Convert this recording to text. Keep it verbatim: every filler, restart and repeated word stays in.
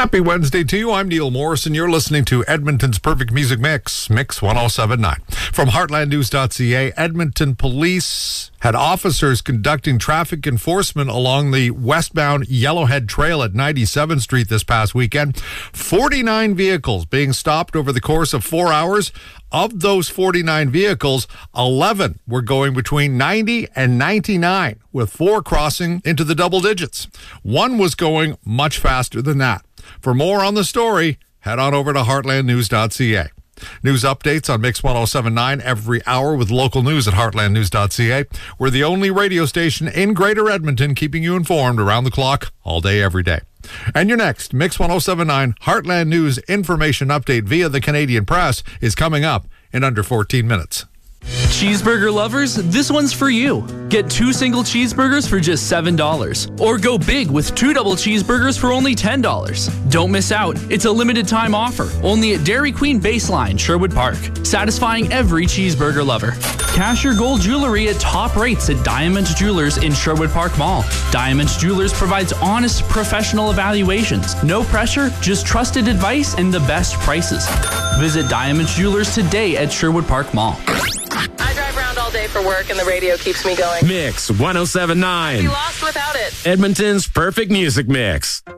Happy Wednesday to you. I'm Neil Morris, and you're listening to Edmonton's Perfect Music Mix, Mix one oh seven point nine. From heartland news dot c a, Edmonton police had officers conducting traffic enforcement along the westbound Yellowhead Trail at ninety-seventh Street this past weekend. forty-nine vehicles being stopped over the course of four hours. Of those forty-nine vehicles, eleven were going between ninety and ninety-nine, with four crossing into the double digits. One was going much faster than that. For more on the story, head on over to heartland news dot c a. News updates on Mix one oh seven point nine every hour with local news at heartland news dot c a. We're the only radio station in Greater Edmonton keeping you informed around the clock, all day, every day. And your next Mix one oh seven point nine Heartland News information update via the Canadian Press is coming up in under fourteen minutes. Cheeseburger lovers, this one's for you. Get two single cheeseburgers for just seven dollars. Or go big with two double cheeseburgers for only ten dollars. Don't miss out. It's a limited time offer. Only at Dairy Queen Baseline, Sherwood Park. Satisfying every cheeseburger lover. Cash your gold jewelry at top rates at Diamond Jewelers in Sherwood Park Mall. Diamond Jewelers provides honest, professional evaluations. No pressure, just trusted advice and the best prices. Visit Diamond Jewelers today at Sherwood Park Mall. I drive around all day for work and the radio keeps me going. Mix one oh seven point nine. I'd be lost without it. Edmonton's Perfect Music Mix.